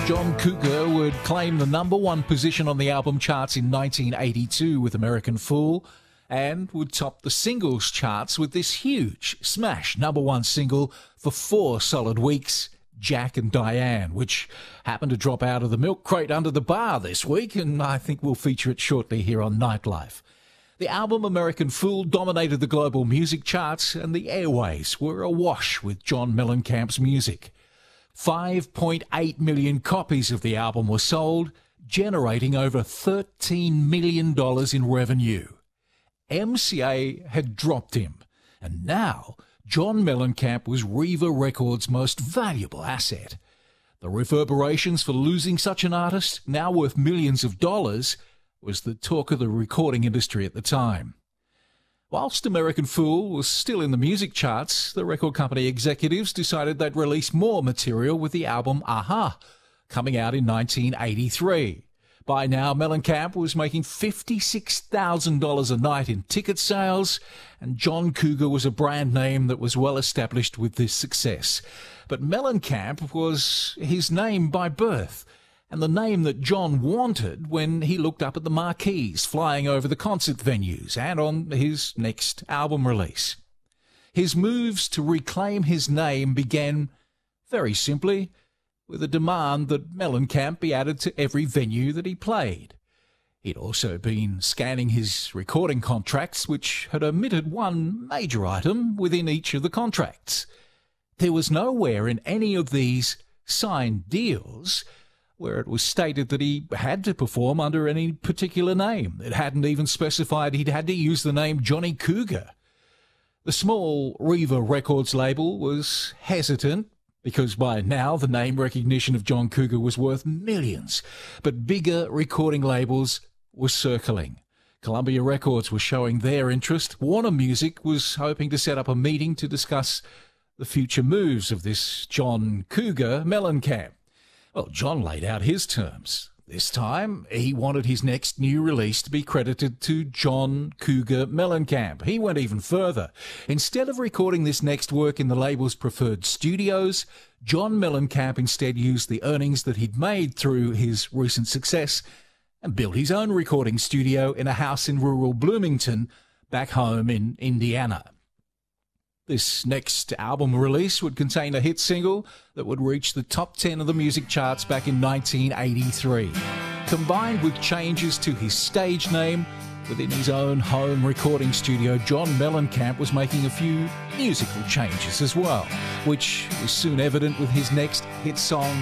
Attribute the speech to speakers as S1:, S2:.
S1: John Cougar would claim the #1 position on the album charts in 1982 with American Fool, and would top the singles charts with this huge smash #1 single for 4 solid weeks, Jack and Diane, which happened to drop out of the milk crate under the bar this week, and I think we'll feature it shortly here on Nightlife. The album American Fool dominated the global music charts, and the airways were awash with John Mellencamp's music. 5.8 million copies of the album were sold, generating over $13 million in revenue. MCA had dropped him, and now John Mellencamp was Riva Records' most valuable asset. The reverberations for losing such an artist, now worth millions of dollars, was the talk of the recording industry at the time. Whilst American Fool was still in the music charts, the record company executives decided they'd release more material with the album Aha, coming out in 1983. By now, Mellencamp was making $56,000 a night in ticket sales, and John Cougar was a brand name that was well established with this success. But Mellencamp was his name by birth, and the name that John wanted when he looked up at the marquees flying over the concert venues and on his next album release. His moves to reclaim his name began, very simply, with a demand that Mellencamp be added to every venue that he played. He'd also been scanning his recording contracts, which had omitted one major item within each of the contracts. There was nowhere in any of these signed deals where it was stated that he had to perform under any particular name. It hadn't even specified he'd had to use the name Johnny Cougar. The small Riva Records label was hesitant, because by now the name recognition of John Cougar was worth millions, but bigger recording labels were circling. Columbia Records was showing their interest. Warner Music was hoping to set up a meeting to discuss the future moves of this John Cougar Mellencamp. Well, John laid out his terms. This time, he wanted his next new release to be credited to John Cougar Mellencamp. He went even further. Instead of recording this next work in the label's preferred studios, John Mellencamp instead used the earnings that he'd made through his recent success and built his own recording studio in a house in rural Bloomington, back home in Indiana. This next album release would contain a hit single that would reach the top 10 of the music charts back in 1983. Combined with changes to his stage name, within his own home recording studio, John Mellencamp was making a few musical changes as well, which was soon evident with his next hit song,